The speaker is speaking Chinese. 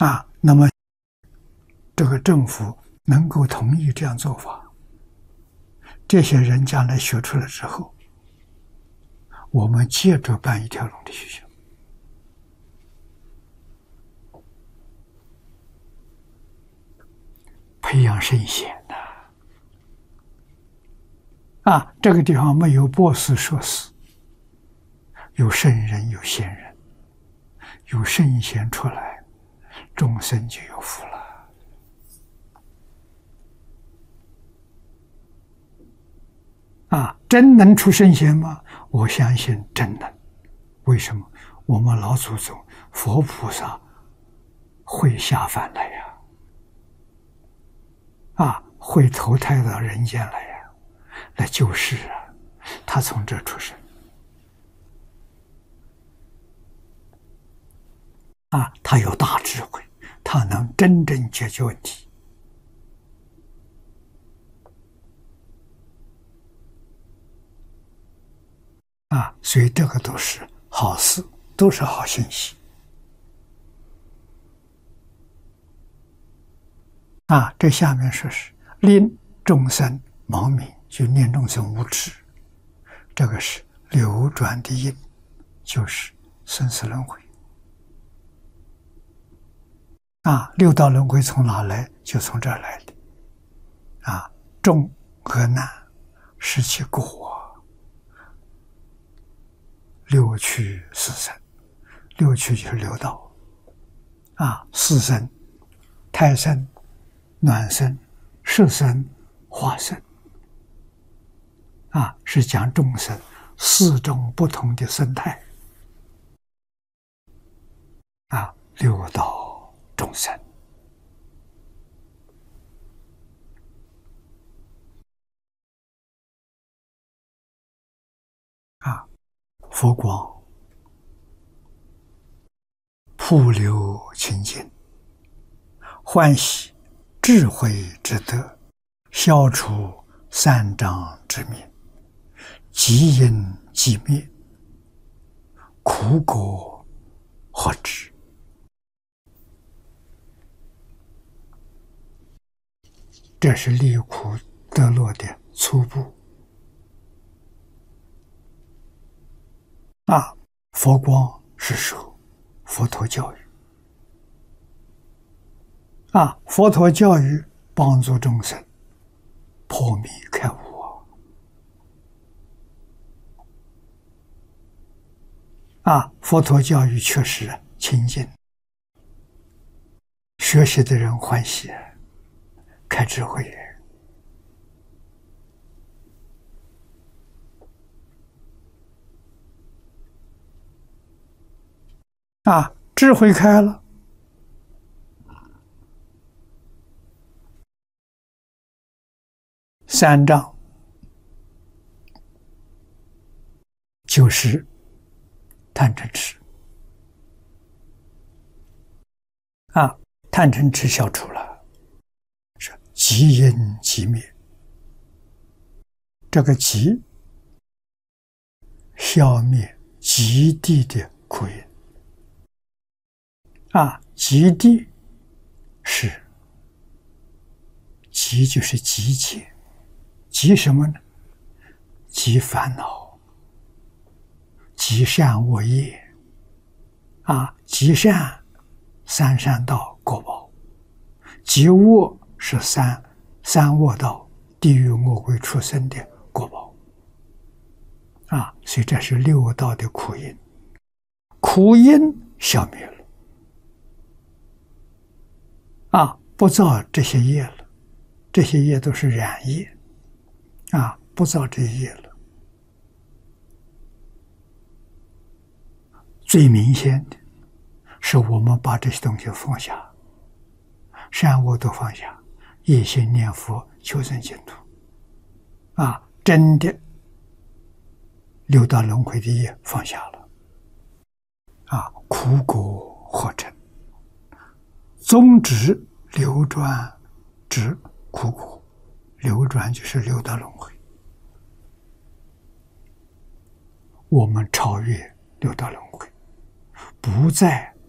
那么这个政府能够同意这样做法，这些人将来学出来之后，我们接着办一条龙的学校。培养圣贤这个地方没有博士硕士，有圣人有贤人，有圣贤出来，众生就有福了。真能出圣贤吗？我相信真能。为什么？我们老祖宗佛菩萨会下凡来会投胎到人间来来救世他从这出生他有大智慧，他能真正解决问题所以这个都是好事，都是好信息这下面说是令众生盲冥，就令众生无知，这个是流转的因，就是生死轮回六道轮回从哪来？就从这儿来的众和难是其果，六趣四生，六趣就是六道四生：胎生、卵生、湿生、化生是讲众生四种不同的生态六道众生佛光普流清净，欢喜智慧之德，消除三障之灭，即因即灭，苦果何止？这是离苦得乐的初步佛光是说佛陀教育佛陀教育帮助众生破迷开悟佛陀教育确实清净，学习的人欢喜，开智慧智慧开了，三障就是贪嗔痴贪嗔痴消除了，是即因即灭。这个即消灭极地的苦因极地是极，就是极界，极什么呢？极烦恼，极善恶业极善三善道果报，极恶是三恶道地狱恶鬼畜生的果报所以这是六道的苦因，苦因消灭了不造这些业了，这些业都是染业不造这些业了。最明显的是我们把这些东西放下，善恶都放下，一心念佛求生净土真的六道轮回的业放下了苦果获成，终止流转之苦果，流转就是六道轮回，我们超越六道轮回，不再